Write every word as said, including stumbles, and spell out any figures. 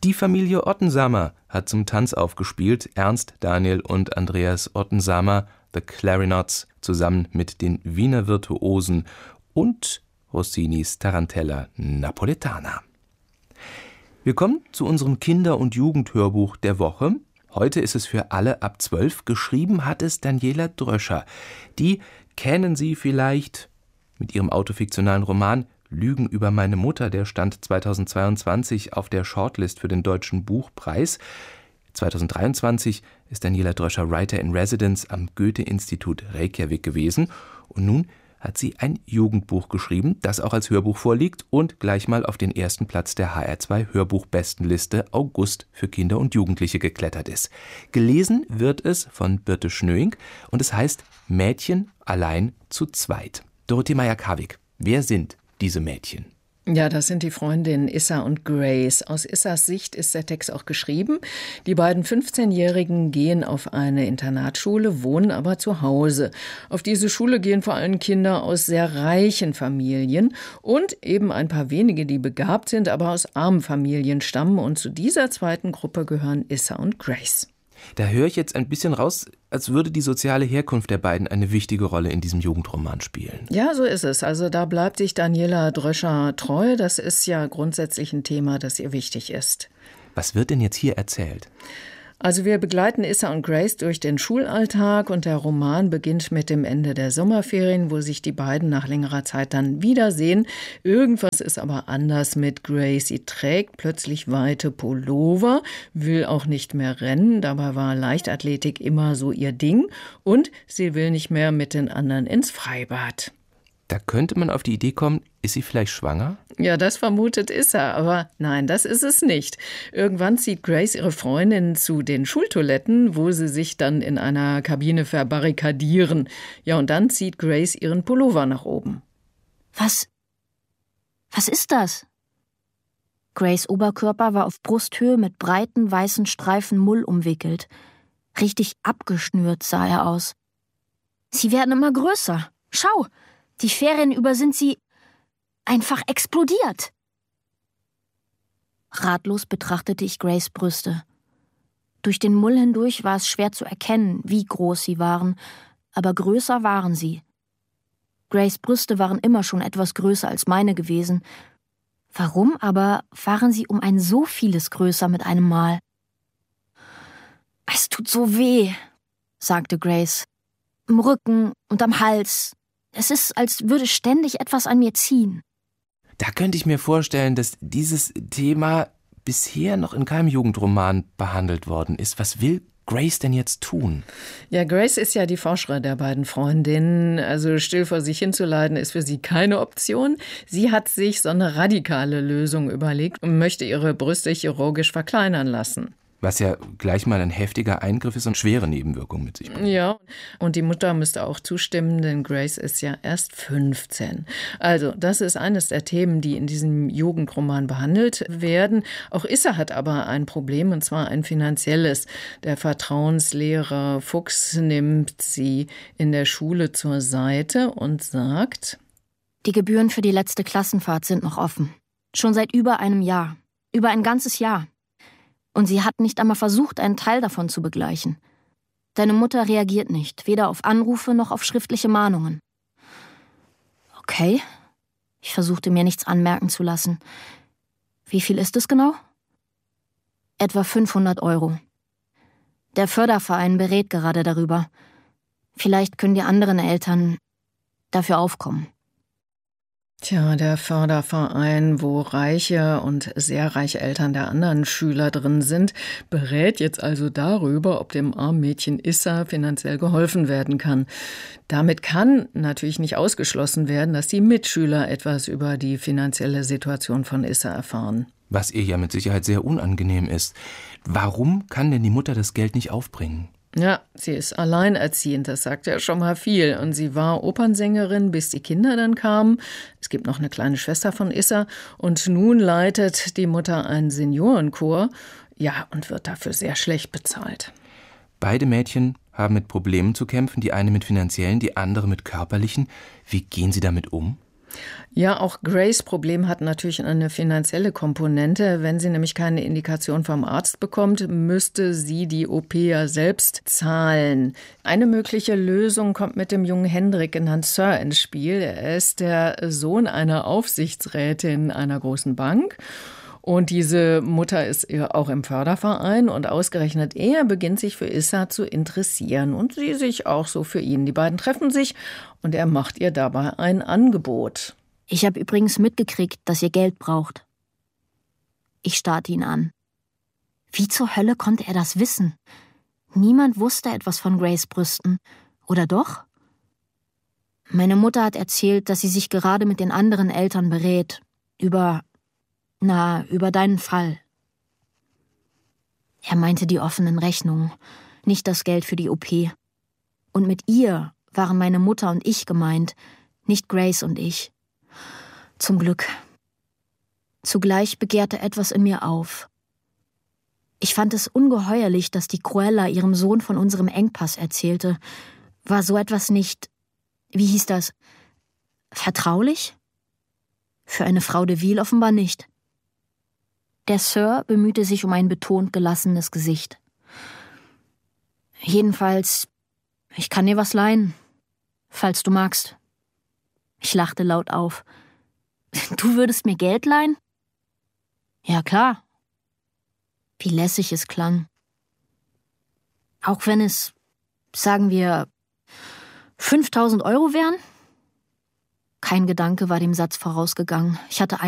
Die Familie Ottensamer hat zum Tanz aufgespielt. Ernst, Daniel und Andreas Ottensamer, The Clarinots, zusammen mit den Wiener Virtuosen und Rossinis Tarantella Napoletana. Wir kommen zu unserem Kinder- und Jugendhörbuch der Woche. Heute ist es für alle ab zwölf. Geschrieben hat es Daniela Dröscher. Die kennen Sie vielleicht mit ihrem autofiktionalen Roman Lügen über meine Mutter. Der stand zweitausendzweiundzwanzig auf der Shortlist für den Deutschen Buchpreis. zweitausenddreiundzwanzig ist Daniela Dröscher Writer in Residence am Goethe-Institut Reykjavik gewesen. Und nun hat sie ein Jugendbuch geschrieben, das auch als Hörbuch vorliegt und gleich mal auf den ersten Platz der H R zwei Hörbuchbestenliste August für Kinder und Jugendliche geklettert ist. Gelesen wird es von Birte Schnöing und es heißt Mädchen allein zu zweit. Dorothee Meyer-Karwig, wer sind diese Mädchen? Ja, das sind die Freundinnen Issa und Grace. Aus Issas Sicht ist der Text auch geschrieben. Die beiden fünfzehnjährigen gehen auf eine Internatsschule, wohnen aber zu Hause. Auf diese Schule gehen vor allem Kinder aus sehr reichen Familien und eben ein paar wenige, die begabt sind, aber aus armen Familien stammen. Und zu dieser zweiten Gruppe gehören Issa und Grace. Da höre ich jetzt ein bisschen raus, als würde die soziale Herkunft der beiden eine wichtige Rolle in diesem Jugendroman spielen. Ja, so ist es. Also da bleibt sich Daniela Dröscher treu. Das ist ja grundsätzlich ein Thema, das ihr wichtig ist. Was wird denn jetzt hier erzählt? Also wir begleiten Issa und Grace durch den Schulalltag und der Roman beginnt mit dem Ende der Sommerferien, wo sich die beiden nach längerer Zeit dann wiedersehen. Irgendwas ist aber anders mit Grace. Sie trägt plötzlich weite Pullover, will auch nicht mehr rennen, dabei war Leichtathletik immer so ihr Ding und sie will nicht mehr mit den anderen ins Freibad. Da könnte man auf die Idee kommen, ist sie vielleicht schwanger? Ja, das vermutet Issa, aber nein, das ist es nicht. Irgendwann zieht Grace ihre Freundin zu den Schultoiletten, wo sie sich dann in einer Kabine verbarrikadieren. Ja, und dann zieht Grace ihren Pullover nach oben. Was? Was ist das? Grace' Oberkörper war auf Brusthöhe mit breiten, weißen Streifen Mull umwickelt. Richtig abgeschnürt sah er aus. Sie werden immer größer. Schau! Die Ferien über sind sie einfach explodiert. Ratlos betrachtete ich Grace' Brüste. Durch den Mull hindurch war es schwer zu erkennen, wie groß sie waren, aber größer waren sie. Grace' Brüste waren immer schon etwas größer als meine gewesen. Warum aber waren sie um ein so vieles größer mit einem Mal? »Es tut so weh«, sagte Grace. »Im Rücken und am Hals. Es ist, als würde ständig etwas an mir ziehen.« Da könnte ich mir vorstellen, dass dieses Thema bisher noch in keinem Jugendroman behandelt worden ist. Was will Grace denn jetzt tun? Ja, Grace ist ja die Forscherin der beiden Freundinnen. Also still vor sich hinzuleiden ist für sie keine Option. Sie hat sich so eine radikale Lösung überlegt und möchte ihre Brüste chirurgisch verkleinern lassen. Was ja gleich mal ein heftiger Eingriff ist und schwere Nebenwirkungen mit sich bringt. Ja, und die Mutter müsste auch zustimmen, denn Grace ist ja erst fünfzehn. Also, das ist eines der Themen, die in diesem Jugendroman behandelt werden. Auch Issa hat aber ein Problem, und zwar ein finanzielles. Der Vertrauenslehrer Fuchs nimmt sie in der Schule zur Seite und sagt: Die Gebühren für die letzte Klassenfahrt sind noch offen. Schon seit über einem Jahr. Über ein ganzes Jahr. Und sie hat nicht einmal versucht, einen Teil davon zu begleichen. Deine Mutter reagiert nicht, weder auf Anrufe noch auf schriftliche Mahnungen. Okay, ich versuchte mir nichts anmerken zu lassen. Wie viel ist es genau? Etwa fünfhundert Euro. Der Förderverein berät gerade darüber. Vielleicht können die anderen Eltern dafür aufkommen. Tja, der Förderverein, wo reiche und sehr reiche Eltern der anderen Schüler drin sind, berät jetzt also darüber, ob dem armen Mädchen Issa finanziell geholfen werden kann. Damit kann natürlich nicht ausgeschlossen werden, dass die Mitschüler etwas über die finanzielle Situation von Issa erfahren. Was ihr ja mit Sicherheit sehr unangenehm ist. Warum kann denn die Mutter das Geld nicht aufbringen? Ja, sie ist alleinerziehend, das sagt ja schon mal viel. Und sie war Opernsängerin, bis die Kinder dann kamen. Es gibt noch eine kleine Schwester von Issa. Und nun leitet die Mutter einen Seniorenchor. Ja, und wird dafür sehr schlecht bezahlt. Beide Mädchen haben mit Problemen zu kämpfen. Die eine mit finanziellen, die andere mit körperlichen. Wie gehen sie damit um? Ja, auch Grace' Problem hat natürlich eine finanzielle Komponente. Wenn sie nämlich keine Indikation vom Arzt bekommt, müsste sie die O P ja selbst zahlen. Eine mögliche Lösung kommt mit dem jungen Hendrik, genannt Sir, ins Spiel. Er ist der Sohn einer Aufsichtsrätin einer großen Bank. Und diese Mutter ist auch im Förderverein und ausgerechnet er beginnt sich für Issa zu interessieren und sie sich auch so für ihn. Die beiden treffen sich und er macht ihr dabei ein Angebot. Ich habe übrigens mitgekriegt, dass ihr Geld braucht. Ich starrte ihn an. Wie zur Hölle konnte er das wissen? Niemand wusste etwas von Grace Brüsten. Oder doch? Meine Mutter hat erzählt, dass sie sich gerade mit den anderen Eltern berät. Über... Na, über deinen Fall. Er meinte die offenen Rechnungen, nicht das Geld für die O P. Und mit ihr waren meine Mutter und ich gemeint, nicht Grace und ich. Zum Glück. Zugleich begehrte etwas in mir auf. Ich fand es ungeheuerlich, dass die Cruella ihrem Sohn von unserem Engpass erzählte. War so etwas nicht, wie hieß das, vertraulich? Für eine Frau de Ville offenbar nicht. Der Sir bemühte sich um ein betont gelassenes Gesicht. Jedenfalls, ich kann dir was leihen, falls du magst. Ich lachte laut auf. Du würdest mir Geld leihen? Ja, klar. Wie lässig es klang. Auch wenn es, sagen wir, fünftausend Euro wären? Kein Gedanke war dem Satz vorausgegangen. Ich hatte